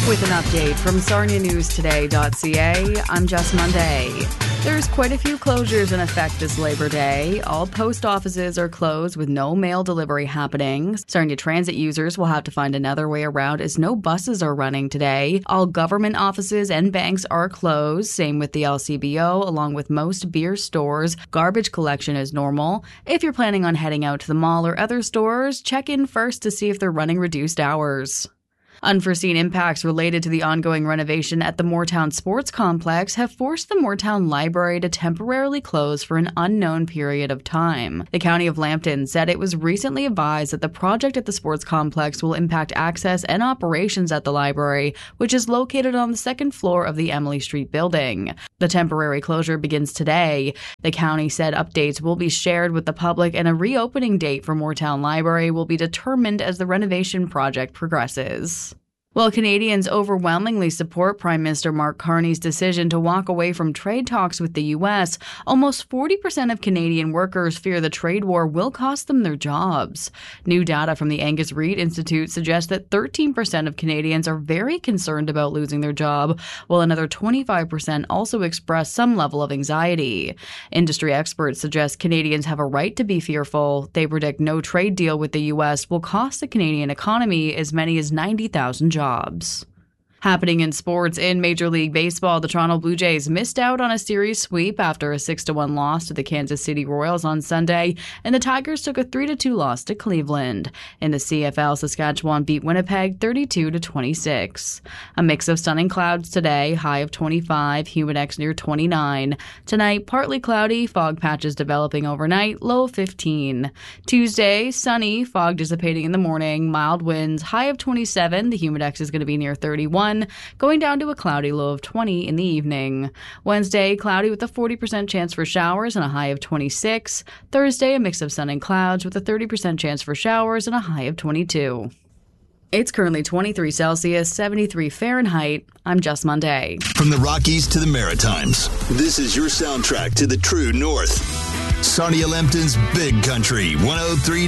With an update from SarniaNewsToday.ca, I'm Jess Monday. There's quite a few closures in effect this Labor Day. All post offices are closed with no mail delivery happening. Sarnia Transit users will have to find another way around as no buses are running today. All government offices and banks are closed, same with the LCBO, along with most beer stores. Garbage collection is normal. If you're planning on heading out to the mall or other stores, check in first to see if they're running reduced hours. Unforeseen impacts related to the ongoing renovation at the Moortown Sports Complex have forced the Moortown Library to temporarily close for an unknown period of time. The County of Lambton said it was recently advised that the project at the sports complex will impact access and operations at the library, which is located on the second floor of the Emily Street building. The temporary closure begins today. The county said updates will be shared with the public and a reopening date for Moortown Library will be determined as the renovation project progresses. While Canadians overwhelmingly support Prime Minister Mark Carney's decision to walk away from trade talks with the U.S., almost 40% of Canadian workers fear the trade war will cost them their jobs. New data from the Angus Reid Institute suggests that 13% of Canadians are very concerned about losing their job, while another 25% also express some level of anxiety. Industry experts suggest Canadians have a right to be fearful. They predict no trade deal with the U.S. will cost the Canadian economy as many as 90,000 jobs. Happening in sports, in Major League Baseball, the Toronto Blue Jays missed out on a series sweep after a 6-1 loss to the Kansas City Royals on Sunday, and the Tigers took a 3-2 loss to Cleveland. In the CFL, Saskatchewan beat Winnipeg 32-26. A mix of sun and clouds today, high of 25, humidex near 29. Tonight, partly cloudy, fog patches developing overnight, low 15. Tuesday, sunny, fog dissipating in the morning, mild winds, high of 27, the humidex is going to be near 31. Going down to a cloudy low of 20 in the evening. Wednesday, cloudy with a 40% chance for showers and a high of 26. Thursday, a mix of sun and clouds with a 30% chance for showers and a high of 22. It's currently 23 Celsius, 73 Fahrenheit. I'm Jess Monday. From the Rockies to the Maritimes, this is your soundtrack to the true north. Sarnia Lambton's Big Country 103.